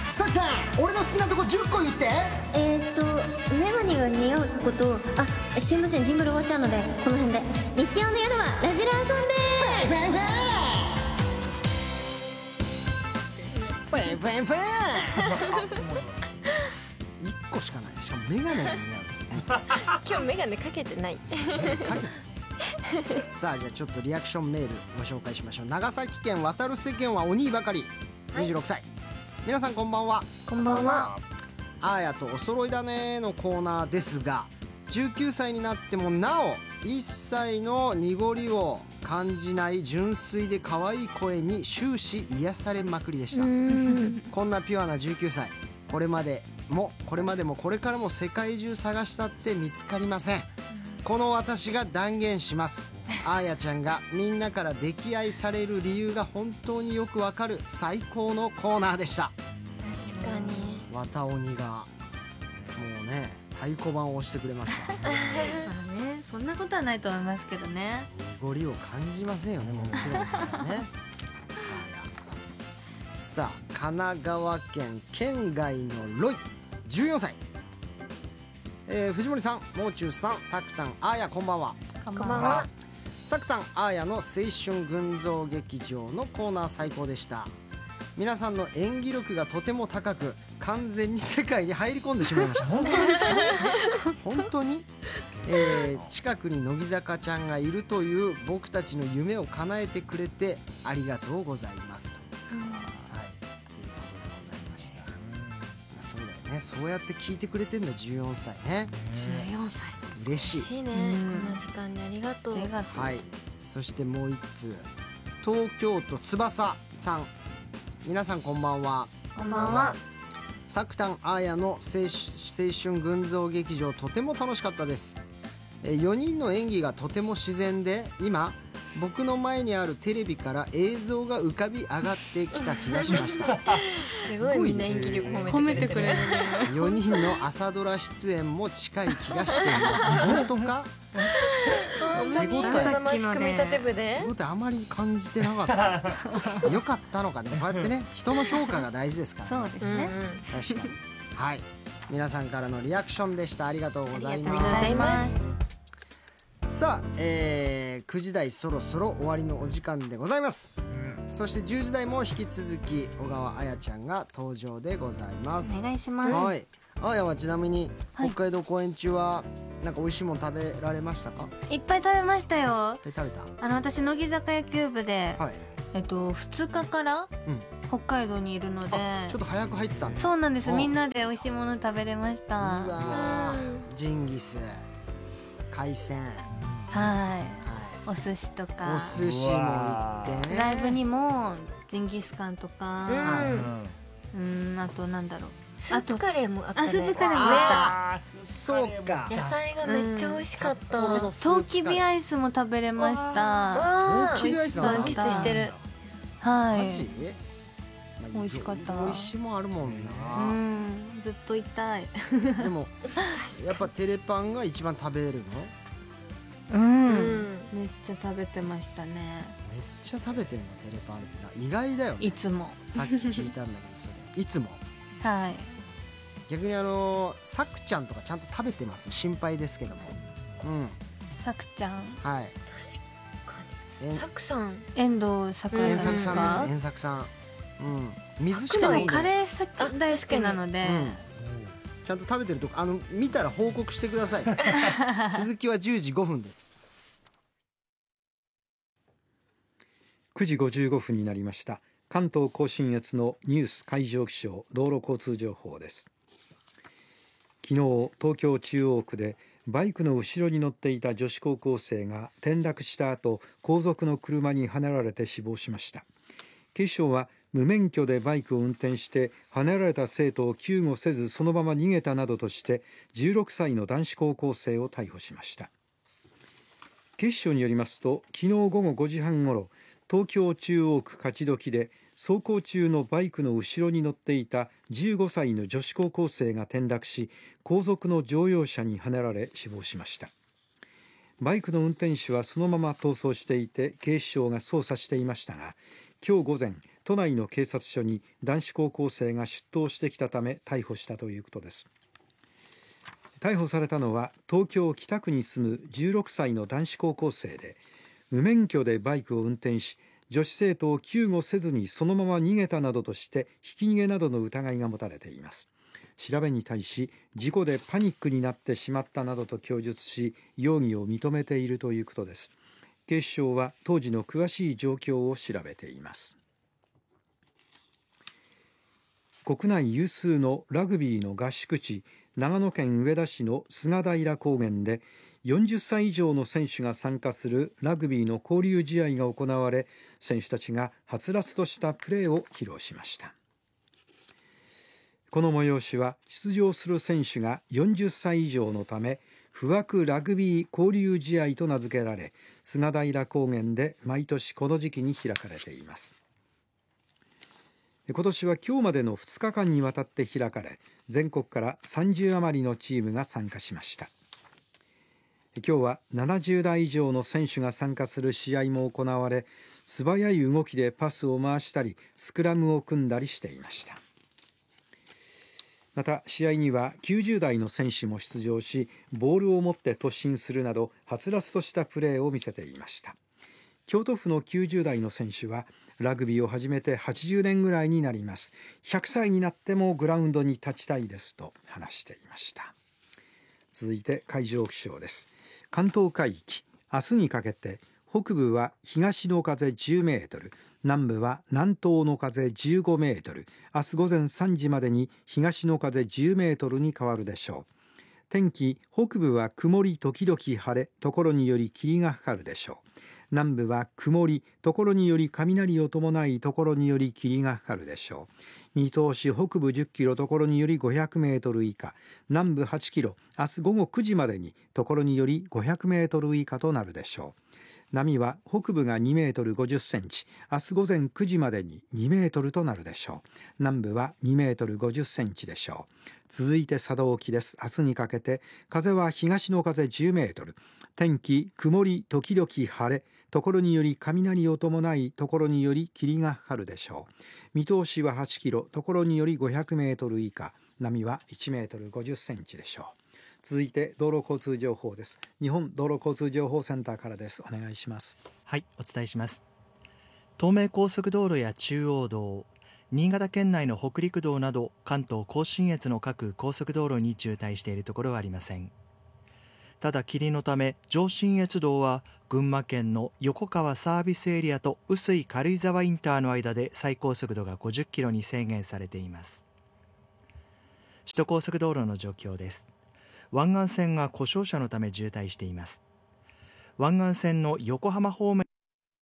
さきさん、俺の好きなとこ10個言って。 メガネが似合うこと。すいません、ジングル終わっちゃうのでこの辺で。日曜の夜はラジラーさんでフェンフェンフェンフェンフェン1個しかない。しかもメガネが似合う今日メガネかけてないさあ、じゃあちょっとリアクションメールご紹介しましょう。長崎県渡る世間はお兄ばかり、26歳。皆さんこんばんは。 こんばんは。 あーやとお揃いだねのコーナーですが、19歳になってもなお一切の濁りを感じない純粋で可愛い声に終始癒されまくりでした。こんなピュアな19歳、これまでもこれからも世界中探したって見つかりません。この私が断言します。あーやちゃんがみんなから溺愛される理由が本当によくわかる最高のコーナーでした。 確かに綿鬼がもうね、太鼓判を押してくれましたまあね、そんなことはないと思いますけどね。 濁りを感じませんよね、もちろんね。さあ、神奈川県県外のロイ、14歳。藤森さん、もう中さん、さくたん、あーや、こんばんは。 こんばんは。 さくたん、あーやの青春群像劇場のコーナー最高でした。皆さんの演技力がとても高く、完全に世界に入り込んでしまいました。本当ですか？本当に、近くに乃木坂ちゃんがいるという僕たちの夢を叶えてくれてありがとうございますと、はい、ということでございました。そうだよね、そうやって聞いてくれてんだ、14歳ね。 14歳嬉しい。 嬉しいね、こんな時間にありがとう。 はい、そしてもう一通、東京都翼さん。皆さんこんばんは。 こんばんは。 さくたん、あーやの青春群像劇場、とても楽しかったです。4人の演技がとても自然で、今僕の前にあるテレビから映像が浮かび上がってきた気がしました。 すごいみんな演技力褒めてくれるね。 4人の朝ドラ出演も近い気がしています。本当か？手応えさまし組み立て部で手応えあまり感じてなかった。よかったのかね。こうやってね、人の評価が大事ですから、 そうですね。 確かに。はい、皆さんからのリアクションでした。ありがとうございます。 ありがとうございます。 さあ、9時台そろそろ終わりのお時間でございます。そして10時台も引き続き小川彩ちゃんが登場でございます。 お願いします。 はい。あやはちなみに北海道公演中はなんか美味しいもの食べられましたか？ いっぱい食べましたよ。 食べた？ 私乃木坂野球部で、 はい。 2日から北海道にいるので、 ちょっと早く入ってたんだ。 そうなんです。みんなで美味しいもの食べれましうた。 わー、ジンギス、海鮮、 はい。お寿司とか。 お寿司も行ってね。 ライブにもジンギスカンとか、あとなんだろう。 スープカレーもあったね。 スープカレーもあった。 そうか。 野菜がめっちゃ美味しかった。 トウキビアイスも食べれました。 トウキビアイスなの？ 満喫してる。 はい。 マジ？ 美味しかった。 美味しいもんあるもんな。 ずっといたい。 でもやっぱテレパンが一番食べるの？ めっちゃ食べてましたね。 めっちゃ食べてんだ、テレパンってな。意外だよね。 いつも。 さっき聞いたんだけど、それいつも。 はい。 逆にさくちゃんとかちゃんと食べてます？心配ですけども。 さくちゃん。 はい。 確かに。さくさん。 遠藤さくらさんですか？ 遠作さん。水しか飲んでない。 カレー大好きなので。 ちゃんと食べてるとこ見たら報告してください。続きは10時5分です。 9時55分になりました。関東甲信越のニュース海上気象道路交通情報です。昨日東京中央区でバイクの後ろに乗っていた女子高校生が転落した後、後続の車にはねられて死亡しました。警視庁は無免許でバイクを運転してはねられた生徒を救護せずそのまま逃げたなどとして16歳の男子高校生を逮捕しました。警視庁によりますと、昨日午後5時半ごろ、東京中央区勝どきで走行中のバイクの後ろに乗っていた15歳の女子高校生が転落し、後続の乗用車にはねられ死亡しました。バイクの運転手はそのまま逃走していて警視庁が捜査していましたが、今日午前都内の警察署に男子高校生が出頭してきたため逮捕したということです。逮捕されたのは東京北区に住む16歳の男子高校生で、無免許でバイクを運転し女子生徒を救護せずにそのまま逃げたなどとしてひき逃げなどの疑いが持たれています。調べに対し事故でパニックになってしまったなどと供述し、容疑を認めているということです。警視庁は当時の詳しい状況を調べています。国内有数のラグビーの合宿地、長野県上田市の菅平高原で40歳以上の選手が参加するラグビーの交流試合が行われ、選手たちがはつらつとしたプレーを披露しました。この催しは出場する選手が40歳以上のため不惑ラグビー交流試合と名付けられ、菅平高原で毎年この時期に開かれています。今年は今日までの2日間にわたって開かれ、全国から30余りのチームが参加しました。今日は70代以上の選手が参加する試合も行われ、素早い動きでパスを回したりスクラムを組んだりしていました。また試合には90代の選手も出場し、ボールを持って突進するなどはつらつとしたプレーを見せていました。京都府の90代の選手はラグビーを始めて80年ぐらいになります。100歳になってもグラウンドに立ちたいですと話していました。続いて海上気象です。関東海域、明日にかけて北部は東の風10メートル、南部は南東の風15メートル、明日午前3時までに東の風10メートルに変わるでしょう。天気、北部は曇り時々晴れ、ところにより霧がかかるでしょう。南部は曇り、ところにより雷を伴い、ところにより霧がかかるでしょう。見通し、北部10キロ、ところにより500メートル以下、南部8キロ、明日午後9時までにところにより500メートル以下となるでしょう。波は北部が2メートル50センチ、明日午前9時までに2メートルとなるでしょう。南部は2メートル50センチでしょう。続いて佐渡沖です。明日にかけて風は東の風10メートル、天気曇り時々晴れ、ところにより雷を伴い、ところにより霧がかかるでしょう。見通しは8キロ、ところにより500メートル以下、波は1メートル50センチでしょう。続いて道路交通情報です。日本道路交通情報センターからです。お願いします。 はい、お伝えします。東名高速道路や中央道、新潟県内の北陸道など関東甲信越の各高速道路に渋滞しているところはありません。ただ霧のため上信越道は群馬県の横川サービスエリアと碓氷軽井沢インターの間で最高速度が50キロに制限されています。首都高速道路の状況です。湾岸線が故障車のため渋滞しています。湾岸線の横浜方面、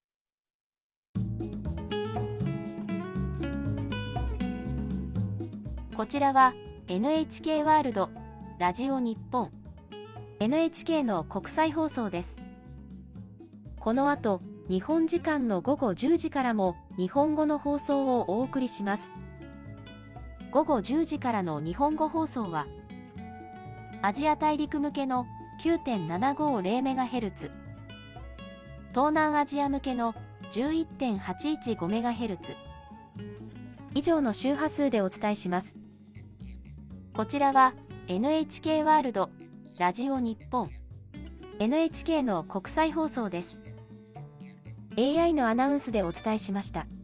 こちらは NHK ワールドラジオ日本 NHK の国際放送です。この後日本時間の午後10時からも日本語の放送をお送りします。午後10時からの日本語放送はアジア大陸向けの 9.750MHz、 東南アジア向けの 11.815MHz 以上の周波数でお伝えします。こちらは NHK ワールドラジオ日本 NHK の国際放送です。 AI のアナウンスでお伝えしました。